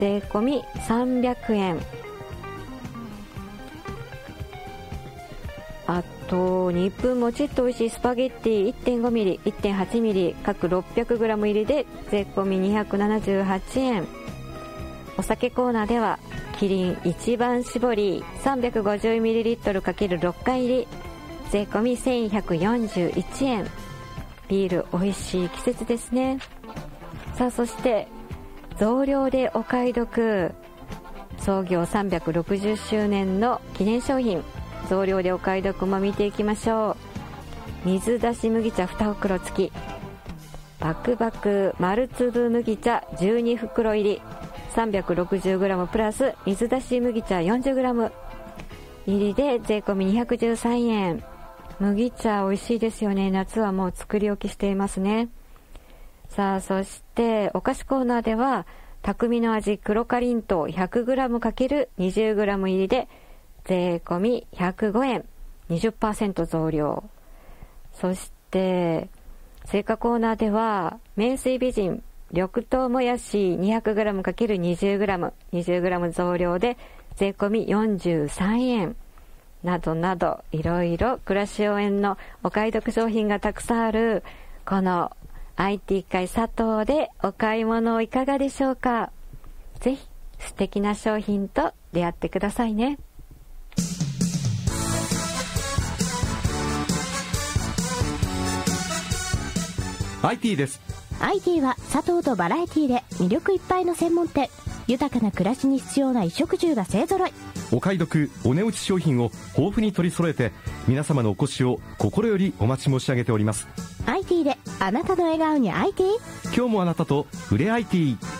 税込み300円。あと2分もちっと美味しいスパゲッティ 1.5mm 1.8mm 各 600g 入りで税込み278円。お酒コーナーではキリン一番搾り 350ml×6 回入り税込み1141円。ビール美味しい季節ですね。さあ、そして増量でお買い得、創業360周年の記念商品、増量でお買い得も見ていきましょう。水出し麦茶2袋付き、バクバク丸粒麦茶12袋入り 360g プラス水出し麦茶 40g 入りで税込み213円。麦茶美味しいですよね。夏はもう作り置きしていますね。さあ、そしてお菓子コーナーでは匠の味黒かりんとう 100g×20g 入りで税込み105円。 20% 増量。そして青果コーナーでは名水美人緑豆もやし 200g×20g 20g 増量で税込み43円などなど、いろいろ暮らし応援のお買い得商品がたくさんあるこの IT 界佐藤でお買い物いかがでしょうか。ぜひ素敵な商品と出会ってくださいね。 IT です。 IT は佐藤とバラエティで魅力いっぱいの専門店。豊かな暮らしに必要な衣食住が勢ぞろい。 お買い得お値打ち商品を豊富に取り揃えて、皆様のお越しを心よりお待ち申し上げております。 IT であなたの笑顔に IT。 今日もあなたと触れ IT。